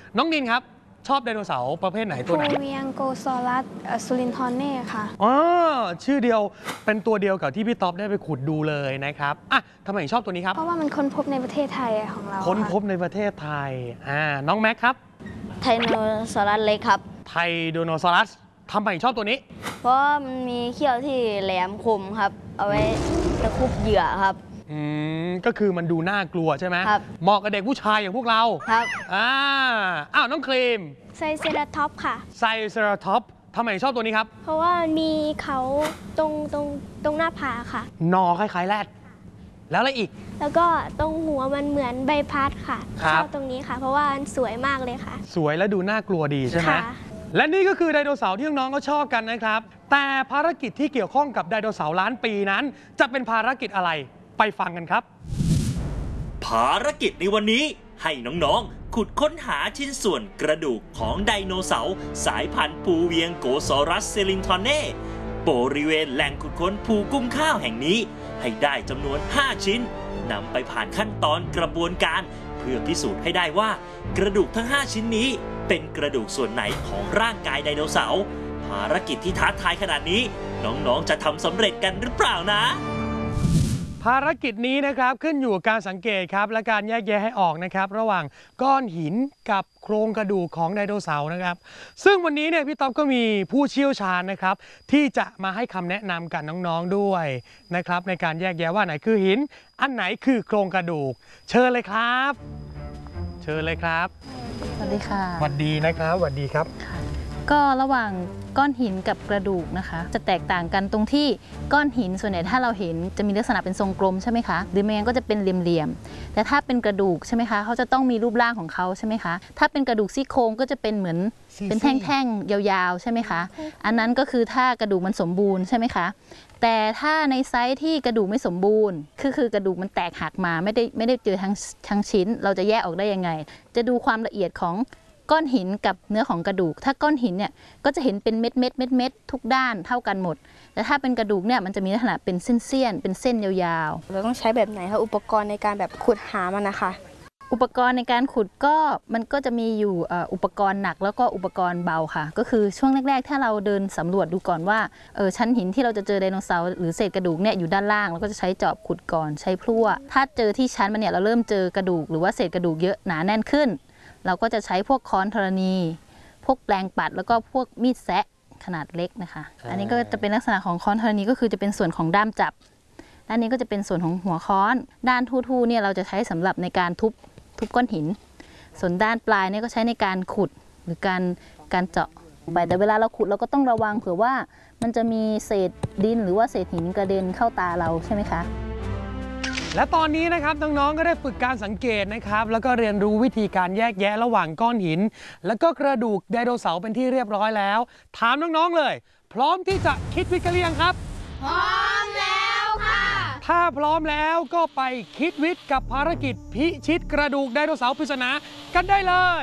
น้องนินครับชอบไดโนเสาร์ประเภทไหนตัวไหนฟูเวียงโกซอรัสซูลินทอนเน่ค่ะอ๋อชื่อเดียวเป็นตัวเดียวกับที่พี่ต๊อบได้ไปขุดดูเลยนะครับอ่ะทำไมถึงชอบตัวนี้ครับเพราะว่ามันค้นพบในประเทศไทยของเราค้นพบในประเทศไทยน้องแม็กครับไทโนซอรัสเล็กครับไทโดโนซอรัสทำไมถึงชอบตัวนี้เพราะมันมีเขี้ยวที่แหลมคมครับเอาไว้ตะคุบเหยื่อครับก็คือมันดูน่ากลัวใช่ไหมครับเหมาะกับเด็กผู้ชายอย่างพวกเราครับน้องครีมไซเซราท็อปค่ะไซเซราท็อปทำไมชอบตัวนี้ครับเพราะว่ามีเขาตรงหน้าผาค่ะนอคล้ายๆแรดแล้วอะไรอีกแล้วก็ตรงหัวมันเหมือนใบพัดค่ะชอบตรงนี้ค่ะเพราะว่ามันสวยมากเลยค่ะสวยและดูน่ากลัวดีใช่ไหมและนี่ก็คือไดโนเสาร์ที่น้องๆก็ชอบกันนะครับแต่ภารกิจที่เกี่ยวข้องกับไดโนเสาร์ล้านปีนั้นจะเป็นภารกิจอะไรไปฟังกันครับภารกิจในวันนี้ให้น้องๆขุดค้นหาชิ้นส่วนกระดูกของไดโนเสาร์สายพันธุ์ปูเวียงโกซอรัสเซลินทอนเน่บริเวณแหล่งขุดค้นภูกุ้มข้าวแห่งนี้ให้ได้จำนวน5ชิ้นนำไปผ่านขั้นตอนกระบวนการเพื่อพิสูจน์ให้ได้ว่ากระดูกทั้ง5ชิ้นนี้เป็นกระดูกส่วนไหนของร่างกายไดโนเสาร์ภารกิจที่ท้าทายขนาดนี้น้องๆจะทำสำเร็จกันหรือเปล่านะภารกิจนี้นะครับขึ้นอยู่กับการสังเกตครับและการแยกแยะให้ออกนะครับระหว่างก้อนหินกับโครงกระดูกของไดโนเสาร์นะครับซึ่งวันนี้เนี่ยพี่ต๊อบก็มีผู้เชี่ยวชาญนะครับที่จะมาให้คำแนะนำกับน้องๆด้วยนะครับในการแยกแยะว่าไหนคือหินอันไหนคือโครงกระดูกเชิญเลยครับเชิญเลยครับสวัสดีค่ะสวัสดีนะครับสวัสดีครับก็ระหว่างก้อนหินกับกระดูกนะคะจะแตกต่างกันตรงที่ก้อนหินส่วนใหญ่ถ้าเราเห็นจะมีลักษณะเป็นทรงกลมใช่ไหมคะหรือไม่งั้นก็จะเป็นเหลี่ยมๆแต่ถ้าเป็นกระดูกใช่ไหมคะเขาจะต้องมีรูปร่างของเขาใช่ไหมคะถ้าเป็นกระดูกซี่โครงก็จะเป็นเหมือนเป็นแท่งๆยาวๆใช่ไหมคะอันนั้นก็คือถ้ากระดูกมันสมบูรณ์ใช่ไหมคะแต่ถ้าในไซส์ที่กระดูกไม่สมบูรณ์คือกระดูกมันแตกหักมาไม่ได้เจอทั้งชิ้นเราจะแยกออกได้ยังไงจะดูความละเอียดของก้อนหินกับเนื้อของกระดูกถ้าก้อนหินเนี่ยก็จะเห็นเป็นเม็ดทุกด้านเท่ากันหมดแต่ถ้าเป็นกระดูกเนี่ยมันจะมีลักษณะเป็นเส้นเป็นเส้นยาวๆเราต้องใช้แบบไหนคะอุปกรณ์ในการแบบขุดหามันนะคะอุปกรณ์ในการขุดก็มันก็จะมีอยู่อุปกรณ์หนักแล้วก็อุปกรณ์เบาค่ะก็คือช่วงแรกๆถ้าเราเดินสำรวจดูก่อนว่าชั้นหินที่เราจะเจอไดโนเสาร์หรือเศษกระดูกเนี่ยอยู่ด้านล่างเราก็จะใช้จอบขุดก่อนใช้พลั่วถ้าเจอที่ชั้นมันเนี่ยเราเริ่มเจอกระดูกหรือว่าเศษกระดูกเยอะหนาแน่นขึ้นเราก็จะใช้พวกค้อนธรณีพวกแปลงปัดแล้วก็พวกมีดแซะขนาดเล็กนะคะอันนี้ก็จะเป็นลักษณะของค้อนธรณีก็คือจะเป็นส่วนของด้ามจับด้านนี้ก็จะเป็นส่วนของหัวค้อนด้านทู่ๆเนี่ยเราจะใช้สำหรับในการทุบก้อนหินส่วนด้านปลายเนี่ยก็ใช้ในการขุดหรือการเจาะไปแต่เวลาเราขุดเราก็ต้องระวังเผื่อว่ามันจะมีเศษดินหรือว่าเศษหินกระเด็นเข้าตาเราใช่ไหมคะและตอนนี้นะครับน้องๆก็ได้ฝึกการสังเกตนะครับแล้วก็เรียนรู้วิธีการแยกแยะระหว่างก้อนหินแล้วก็กระดูกไดโนเสาร์เป็นที่เรียบร้อยแล้วถามน้องๆเลยพร้อมที่จะคิดวิทย์กันหรือยังครับพร้อมแล้วค่ะถ้าพร้อมแล้วก็ไปคิดวิทย์กับภารกิจพิชิตกระดูกไดโนเสาร์ปริศนากันได้เลย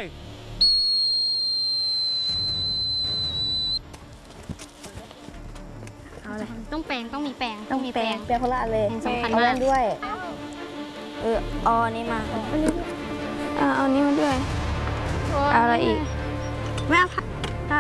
ต้องแปลงต้องมีแปลงคนละอันเลยสำคัญมากด้วยเอาอันนี้มาเอานี้มาด้วยเอาอะไรอีกไม่เอาค่ะ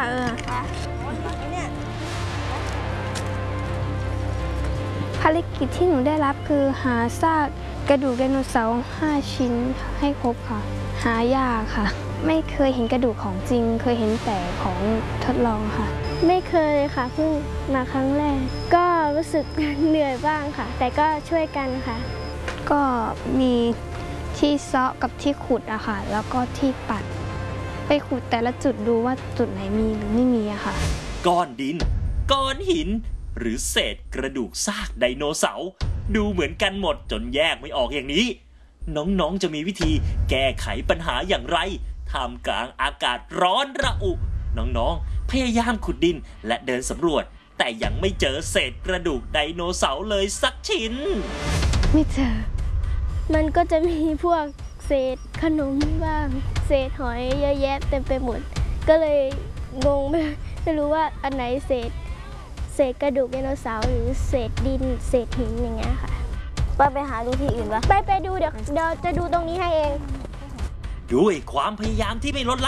ภารกิจที่หนูได้รับคือหาซากกระดูกไดโนเสาร์5 ชิ้นให้ครบค่ะหายากค่ะไม่เคยเห็นกระดูกของจริงเคยเห็นแต่ของทดลองค่ะไม่เคยค่ะเพิ่งมาครั้งแรกก็รู้สึกเหนื่อยบ้างค่ะแต่ก็ช่วยกันค่ะก็มีที่เซาะกับที่ขุดอะค่ะแล้วก็ที่ปัดไปขุดแต่ละจุดดูว่าจุดไหนมีหรือไม่มีอะค่ะก้อนดินก้อนหินหรือเศษกระดูกซากไดโนเสาร์ดูเหมือนกันหมดจนแยกไม่ออกอย่างนี้น้องๆจะมีวิธีแก้ไขปัญหาอย่างไรท่ามกลางอากาศร้อนระอุน้องๆพยายามขุดดินและเดินสำรวจแต่ยังไม่เจอเศษกระดูกไดโนเสาร์เลยสักชิ้นไม่เจอมันก็จะมีพวกเศษขนมบ้างเศษหอยเยอะแยะเต็มไปหมดก็เลยงงไม่รู้ว่าอันไหนเศษกระดูกไดโนเสาร์หรือเศษดินเศษหินอย่างเงี้ยค่ะไปหาดูที่อื่นปะไปดูเดี๋ยวจะดูตรงนี้ให้เองด้วยความพยายามที่ไม่ลดละ